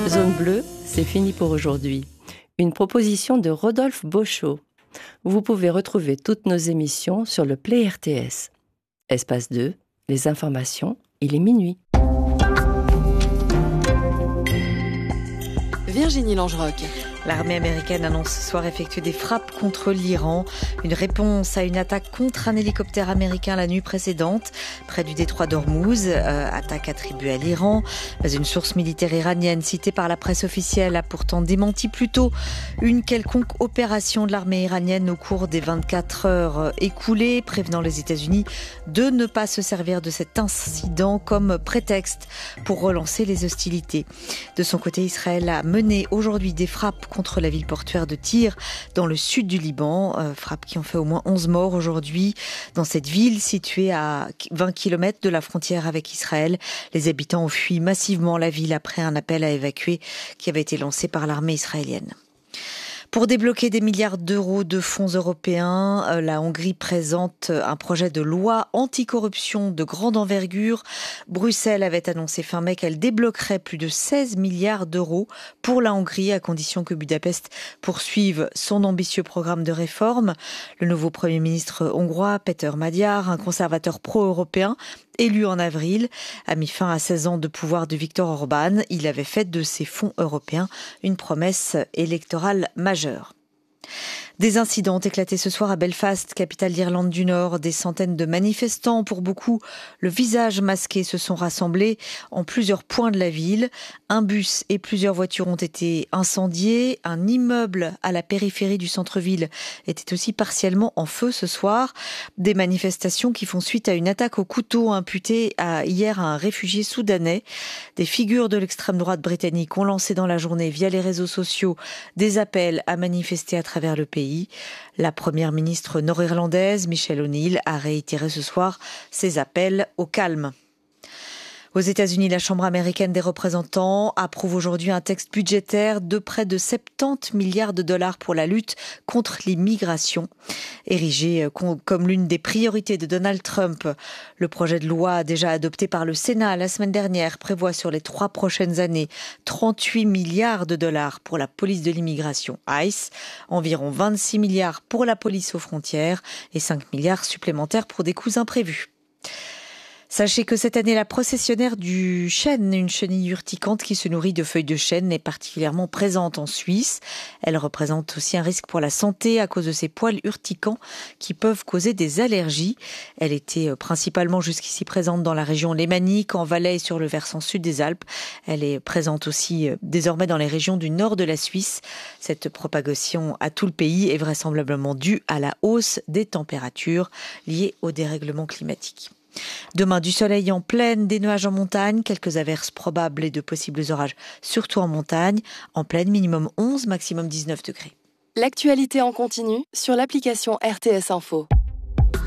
Zone bleue, c'est fini pour aujourd'hui. Une proposition de Rodolphe Beauchot. Vous pouvez retrouver toutes nos émissions sur le Play RTS. Espace 2, les informations, il est minuit. Virginie Langeroc. L'armée américaine annonce ce soir effectuer des frappes contre l'Iran. Une réponse à une attaque contre un hélicoptère américain la nuit précédente, près du détroit d'Ormuz, attaque attribuée à l'Iran. Mais une source militaire iranienne citée par la presse officielle a pourtant démenti plus tôt une quelconque opération de l'armée iranienne au cours des 24 heures écoulées, prévenant les États-Unis de ne pas se servir de cet incident comme prétexte pour relancer les hostilités. De son côté, Israël a mené aujourd'hui des frappes contre la ville portuaire de Tyr, dans le sud du Liban. Frappes qui ont fait au moins 11 morts aujourd'hui. Dans cette ville située à 20 km de la frontière avec Israël, les habitants ont fui massivement la ville après un appel à évacuer qui avait été lancé par l'armée israélienne. Pour débloquer des milliards d'euros de fonds européens, la Hongrie présente un projet de loi anticorruption de grande envergure. Bruxelles avait annoncé fin mai qu'elle débloquerait plus de 16 milliards d'euros pour la Hongrie, à condition que Budapest poursuive son ambitieux programme de réforme. Le nouveau Premier ministre hongrois, Péter Magyar, un conservateur pro-européen, élu en avril, a mis fin à 16 ans de pouvoir de Viktor Orban. Il avait fait de ces fonds européens une promesse électorale majeure. Des incidents ont éclaté ce soir à Belfast, capitale d'Irlande du Nord. Des centaines de manifestants, pour beaucoup le visage masqué, se sont rassemblés en plusieurs points de la ville. Un bus et plusieurs voitures ont été incendiés. Un immeuble à la périphérie du centre-ville était aussi partiellement en feu ce soir. Des manifestations qui font suite à une attaque au couteau imputée hier à un réfugié soudanais. Des figures de l'extrême droite britannique ont lancé dans la journée via les réseaux sociaux des appels à manifester à travers le pays. La première ministre nord-irlandaise, Michelle O'Neill, a réitéré ce soir ses appels au calme. Aux États-Unis, la Chambre américaine des représentants approuve aujourd'hui un texte budgétaire de près de 70 milliards de dollars pour la lutte contre l'immigration. Érigé comme l'une des priorités de Donald Trump, le projet de loi déjà adopté par le Sénat la semaine dernière prévoit sur les 3 prochaines années 38 milliards de dollars pour la police de l'immigration ICE, environ 26 milliards pour la police aux frontières et 5 milliards supplémentaires pour des coûts imprévus. Sachez que cette année, la processionnaire du chêne, une chenille urticante qui se nourrit de feuilles de chêne, est particulièrement présente en Suisse. Elle représente aussi un risque pour la santé à cause de ses poils urticants qui peuvent causer des allergies. Elle était principalement jusqu'ici présente dans la région lémanique, en Valais et sur le versant sud des Alpes. Elle est présente aussi désormais dans les régions du nord de la Suisse. Cette propagation à tout le pays est vraisemblablement due à la hausse des températures liées au dérèglement climatique. Demain, du soleil en plaine, des nuages en montagne, quelques averses probables et de possibles orages, surtout en montagne. En plaine, minimum 11, maximum 19 degrés. L'actualité en continu sur l'application RTS Info.